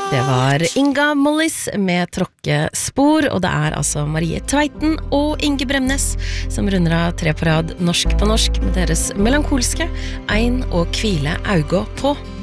Det var Inga Mollis med Tråkkespor, og det altså Marie Tveiten og Inge Bremnes som runder av 3 på rad norsk på norsk med deres melankolske Ein og kvile auga på.